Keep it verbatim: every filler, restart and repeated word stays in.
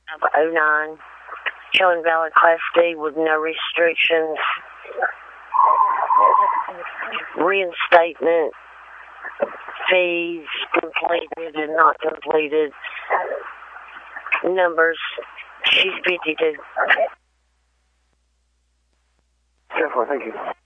of oh nine, showing valid Class D with no restrictions. Reinstatement, fees completed and not completed. Numbers, she's fifty-two. ten four, thank you.